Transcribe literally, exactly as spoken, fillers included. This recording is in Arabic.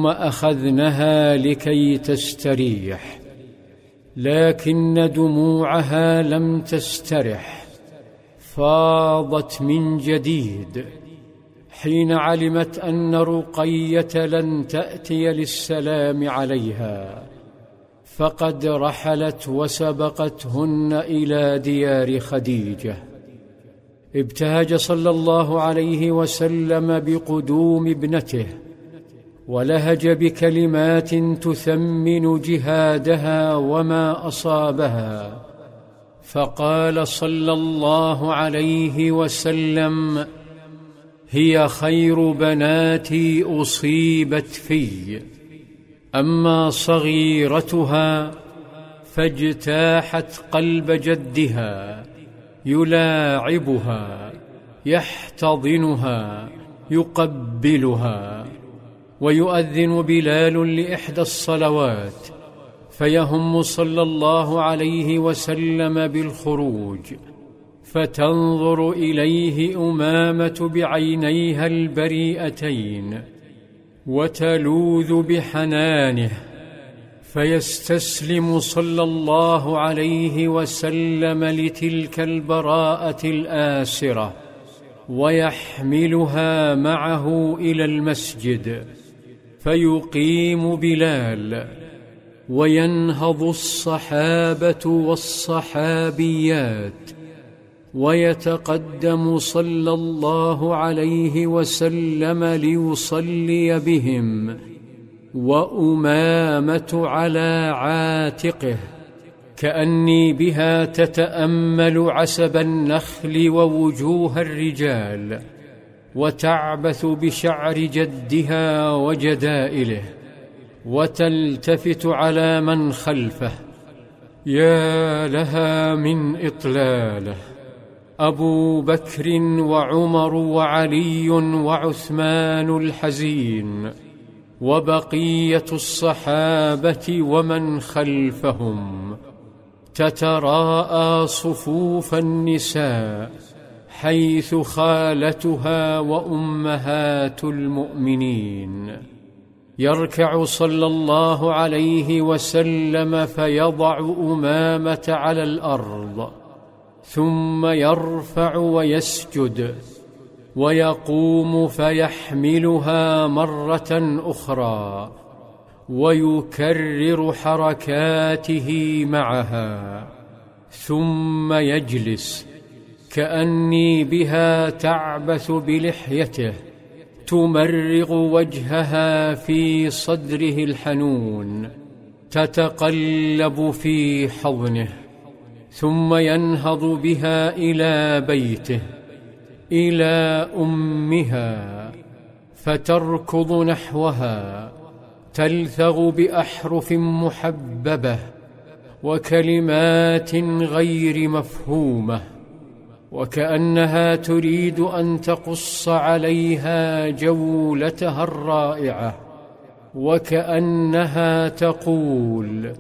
ثم أخذنها لكي تستريح، لكن دموعها لم تسترح، فاضت من جديد حين علمت أن رقية لن تأتي للسلام عليها، فقد رحلت وسبقتهن إلى ديار خديجة. ابتهج صلى الله عليه وسلم بقدوم ابنته، ولهج بكلمات تثمن جهادها وما أصابها، فقال صلى الله عليه وسلم: هي خير بناتي أصيبت في، أما صغيرتها فاجتاحت قلب جدها، يلاعبها، يحتضنها، يقبلها. ويؤذن بلال لإحدى الصلوات، فيهم صلى الله عليه وسلم بالخروج، فتنظر إليه أمامة بعينيها البريئتين وتلوذ بحنانه، فيستسلم صلى الله عليه وسلم لتلك البراءة الآسرة، ويحملها معه إلى المسجد، فيقيم بلال، وينهض الصحابة والصحابيات، ويتقدم صلى الله عليه وسلم ليصلي بهم، وأمامة على عاتقه، كأني بها تتأمل عسب النخل ووجوه الرجال، وتعبث بشعر جدها وجدائله، وتلتفت على من خلفه. يا لها من إطلاله! أبو بكر وعمر وعلي وعثمان الحزين، وبقية الصحابة ومن خلفهم، تتراءى صفوف النساء حيث خالتها وأمهات المؤمنين. يركع صلى الله عليه وسلم فيضع أمامة على الأرض، ثم يرفع ويسجد، ويقوم فيحملها مرة أخرى، ويكرر حركاته معها، ثم يجلس، كأني بها تعبث بلحيته، تمرغ وجهها في صدره الحنون، تتقلب في حضنه، ثم ينهض بها إلى بيته، إلى أمها، فتركض نحوها، تلثغ بأحرف محببة وكلمات غير مفهومة، وكأنها تريد أن تقص عليها جولتها الرائعة، وكأنها تقول: